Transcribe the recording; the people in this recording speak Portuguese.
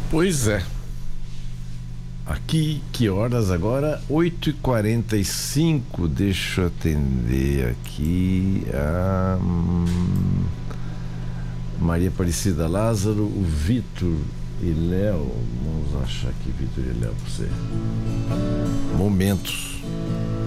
Pois é. Aqui, que horas agora? 8h45. Deixa eu atender aqui a Maria Aparecida Lázaro, o Vitor e Léo. Vamos achar aqui Vitor e Léo pra você. Momentos.